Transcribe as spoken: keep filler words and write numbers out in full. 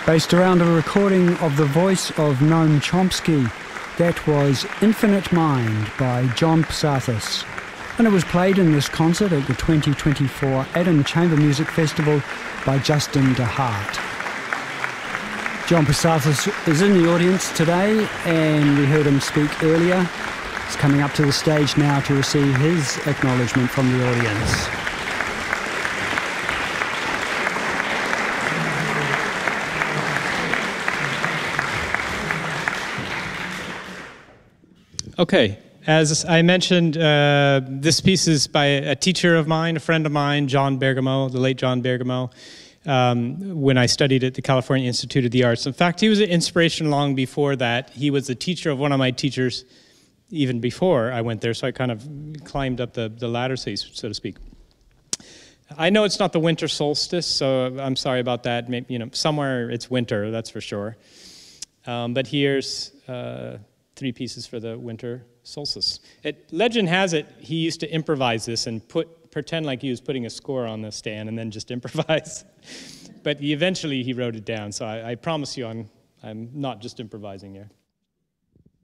based around a recording of the voice of Noam Chomsky. That was Infinite Mind by John Psathis. And it was played in this concert at the twenty twenty-four Adam Chamber Music Festival by Justin DeHart. John Psathis is in the audience today, and we heard him speak earlier. He's coming up to the stage now to receive his acknowledgement from the audience. Okay, as I mentioned, uh, this piece is by a teacher of mine, a friend of mine, John Bergamo, the late John Bergamo, um, when I studied at the California Institute of the Arts. In fact, he was an inspiration long before that. He was the teacher of one of my teachers even before I went there, so I kind of climbed up the, the ladder, so to speak. I know it's not the winter solstice, so I'm sorry about that. Maybe, you know, somewhere it's winter, that's for sure. Um, but here's uh, three pieces for the winter solstice. It, legend has it he used to improvise this and put pretend like he was putting a score on the stand and then just improvise. But he, eventually he wrote it down, so I, I promise you I'm, I'm not just improvising here.